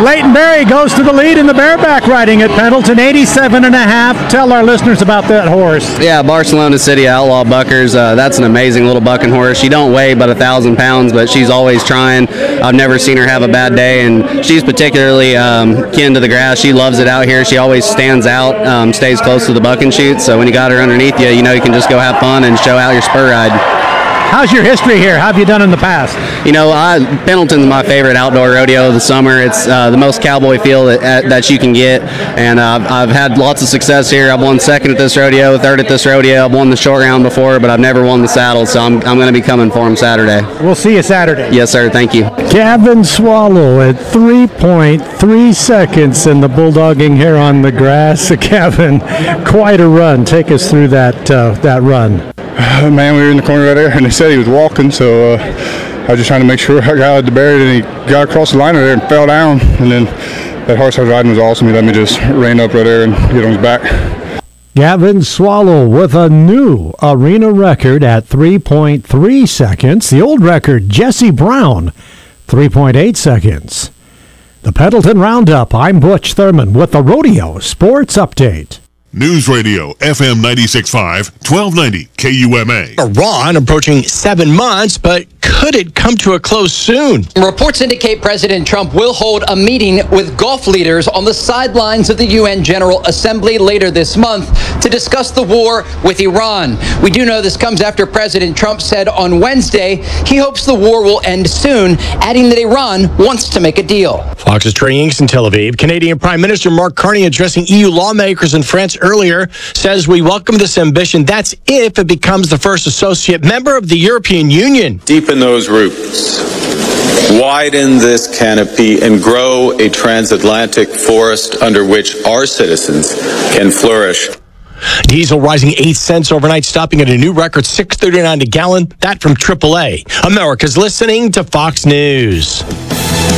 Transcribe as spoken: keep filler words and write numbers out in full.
Leighton Berry goes to the lead in the bareback riding at Pendleton, eighty-seven and a half. Tell our listeners about that horse. Yeah, Barcelona City Outlaw Buckers. Uh, that's an amazing little bucking horse. She don't weigh but a thousand pounds, but she's always trying. I've never seen her have a bad day, and she's particularly um, kin to the grass. She loves it out here. She always stands out, um, stays close to the bucking chute. So when you got her underneath you, you know you can just go have fun and show out your spur ride. How's your history here? How have you done in the past? You know, I, Pendleton's my favorite outdoor rodeo of the summer. It's uh, the most cowboy feel that, that you can get, and uh, I've, I've had lots of success here. I've won second at this rodeo, third at this rodeo. I've won the short round before, but I've never won the saddle, so I'm, I'm going to be coming for him Saturday. We'll see you Saturday. Yes, sir. Thank you. Gavin Swallow at three point three seconds in the bulldogging here on the grass. Gavin, quite a run. Take us through that uh, that run. Uh, man, we were in the corner right there, and they said he was walking, so uh, I was just trying to make sure I got out the barrier, and he got across the line right there and fell down, and then that horse I was riding was awesome. He let me just rein up right there and get on his back. Gavin Swallow with a new arena record at three point three seconds. The old record, Jesse Brown, three point eight seconds. The Pendleton Roundup, I'm Butch Thurman with the Rodeo Sports Update. News Radio, F M ninety-six point five, twelve ninety K U M A. Iran approaching seven months, but could it come to a close soon? Reports indicate President Trump will hold a meeting with Gulf leaders on the sidelines of the U N General Assembly later this month to discuss the war with Iran. We do know this comes after President Trump said on Wednesday he hopes the war will end soon, adding that Iran wants to make a deal. Fox's Trey Inks in Tel Aviv. Canadian Prime Minister Mark Carney addressing E U lawmakers in France earlier says we welcome this ambition. That's if it becomes the first associate member of the European Union. Deepen those roots, widen this canopy, and grow a transatlantic forest under which our citizens can flourish. Diesel rising eight cents overnight, stopping at a new record six thirty-nine a gallon. That from triple A. America's listening to Fox News.